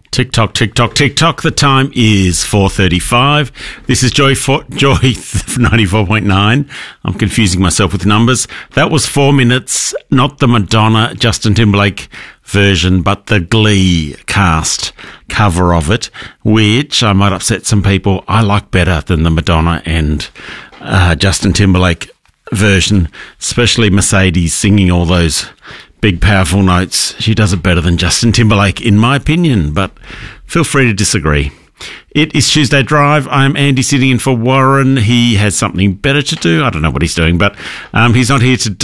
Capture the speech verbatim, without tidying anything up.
Tick-tock, tick-tock, tick-tock. The time is four thirty-five. This is Joy for, Joy ninety-four point nine. I'm confusing myself with numbers. That was four minutes, not the Madonna Justin Timberlake version, but the Glee cast cover of it, which I might upset some people. I like better than the Madonna and uh, Justin Timberlake version, especially Mercedes singing all those big, powerful notes. She does it better than Justin Timberlake, in my opinion, but feel free to disagree. It is Tuesday Drive. I'm Andy sitting in for Warren. He has something better to do. I don't know what he's doing, but um, he's not here today.